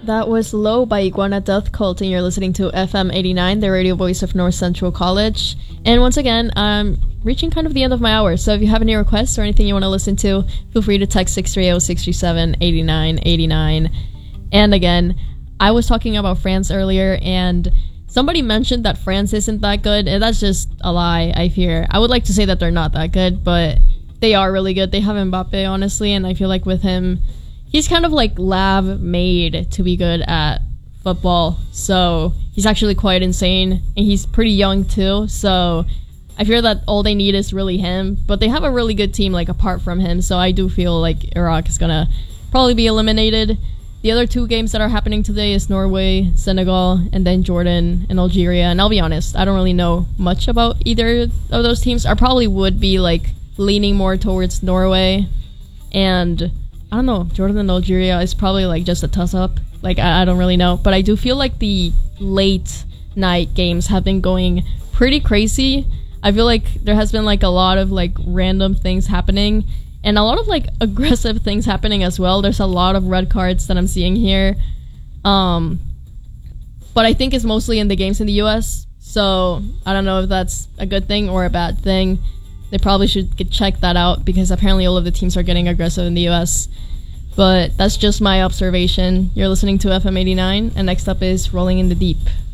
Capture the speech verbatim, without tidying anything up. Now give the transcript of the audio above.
That was Low by Iguana Death Cult, and you're listening to F M eighty-nine, the radio voice of North Central College. And once again, I'm reaching kind of the end of my hour, so if you have any requests or anything you want to listen to, feel free to text six three zero, six three seven, eight nine eight nine. And again, I was talking about France earlier, and somebody mentioned that France isn't that good, and that's just a lie, I fear. I would like to say that they're not that good, but they are really good. They have Mbappe, honestly, and I feel like with him, he's kind of like lab made to be good at football. So he's actually quite insane, and he's pretty young too. So I fear that all they need is really him. But they have a really good team, like apart from him. So I do feel like Iraq is gonna probably be eliminated. The other two games that are happening today is Norway, Senegal, and then Jordan and Algeria. And I'll be honest, I don't really know much about either of those teams. I probably would be like leaning more towards Norway, and I don't know, Jordan and Algeria is probably like just a toss-up. Like, I, I don't really know. But I do feel like the late night games have been going pretty crazy. I feel like there has been like a lot of like random things happening, and a lot of like aggressive things happening as well. There's a lot of red cards that I'm seeing here. Um, but I think it's mostly in the games in the U S. So I don't know if that's a good thing or a bad thing. They probably should get, check that out, because apparently all of the teams are getting aggressive in the U S. But that's just my observation. You're listening to F M eighty-nine, and next up is Rolling in the Deep.